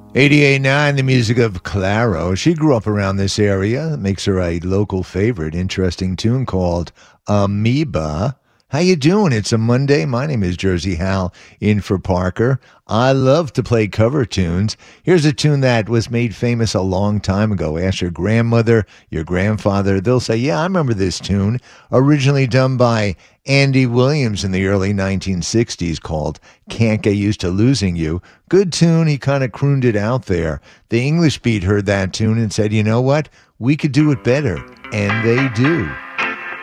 88.9, the music of Claro. She grew up around this area. That makes her a local favorite. Interesting tune called Amoeba. How you doing? It's a Monday. My name is Jersey Hal, in for Parker. I love to play cover tunes. Here's a tune that was made famous a long time ago. Ask your grandmother, your grandfather. They'll say, yeah, I remember this tune. Originally done by Andy Williams in the early 1960s, called Can't Get Used to Losing You. Good tune. He kind of crooned it out there. The English Beat heard that tune and said, you know what? We could do it better. And they do.